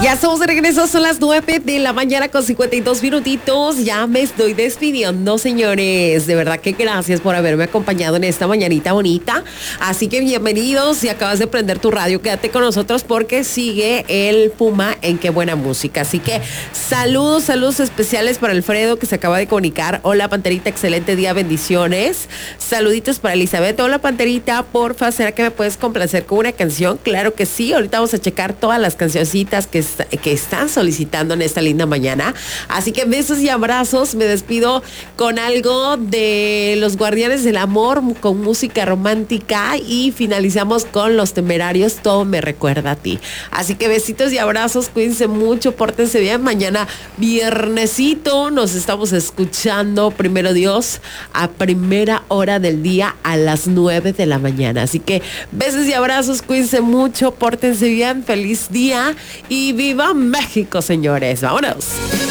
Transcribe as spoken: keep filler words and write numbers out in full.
Ya estamos de regreso, son las nueve de la mañana con cincuenta y dos minutitos. Ya me estoy despidiendo, señores. De verdad que gracias por haberme acompañado en esta mañanita bonita. Así que bienvenidos. Si acabas de prender tu radio, quédate con nosotros porque sigue el Puma en Qué Buena Música. Así que saludos, saludos especiales para Alfredo que se acaba de comunicar. Hola, Panterita, excelente día, bendiciones. Saluditos para Elizabeth. Hola, Panterita, porfa, ¿será que me puedes complacer con una canción? Claro que sí. Ahorita vamos a checar todas las cancioncitas que que están solicitando en esta linda mañana. Así que besos y abrazos. Me despido con algo de Los Guardianes del Amor, con música romántica, y finalizamos con Los Temerarios, Todo me recuerda a ti. Así que besitos y abrazos, cuídense mucho, pórtense bien. Mañana viernesito nos estamos escuchando, primero Dios, a primera hora del día a las nueve de la mañana. Así que besos y abrazos, cuídense mucho, pórtense bien, feliz día y ¡viva México, señores! ¡Vámonos!